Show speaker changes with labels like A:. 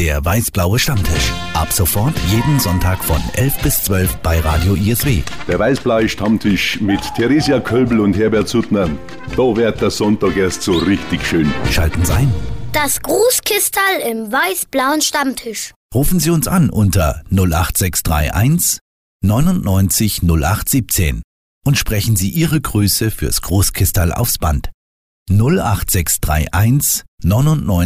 A: Der weiß-blaue Stammtisch. Ab sofort jeden Sonntag von 11 bis 12 bei Radio ISW.
B: Der weiß-blaue Stammtisch mit Theresia Kölbel und Herbert Suttner. Da wird der Sonntag erst so richtig schön.
A: Schalten Sie ein.
C: Das Grußkistal im weiß-blauen Stammtisch.
A: Rufen Sie uns an unter 08631 99 0817 und sprechen Sie Ihre Grüße fürs Großkistal aufs Band. 08631 99